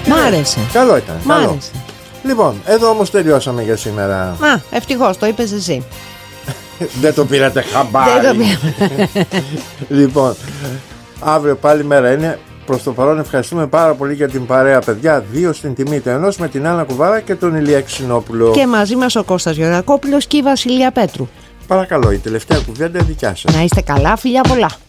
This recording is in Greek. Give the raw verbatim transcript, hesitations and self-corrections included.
Μ' άρεσε. Καλό ήταν. Μ' καλό. άρεσε. Λοιπόν, εδώ όμως τελειώσαμε για σήμερα. Α, ευτυχώς, το είπες εσύ. Δεν το πήρατε χαμπάρι. Δεν το πήραμε. Λοιπόν, αύριο πάλι μέρα είναι. Προς το παρόν ευχαριστούμε πάρα πολύ για την παρέα, παιδιά. Δύο στην τιμή του ενός με την Άννα Κουβάρα και τον Ηλία Ξινόπουλο. Και μαζί μας ο Κώστας Γεωργακόπουλος και η Βασιλεία Πέτρου. Παρακαλώ, η τελευταία κουβέντα δικιά σας. Να είστε καλά, φιλιά πολλά.